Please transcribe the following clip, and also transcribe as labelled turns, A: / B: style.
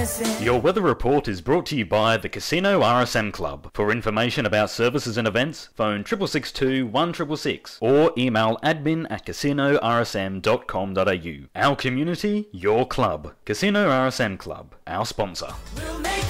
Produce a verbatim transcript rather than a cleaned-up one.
A: S M.
B: Your weather report is brought to you by the Casino R S M Club. For information about services and events, phone six six six two, one six six six or email admin at casino r s m dot com dot a u. Our community, your club. Casino R S M Club, our sponsor.
A: We'll make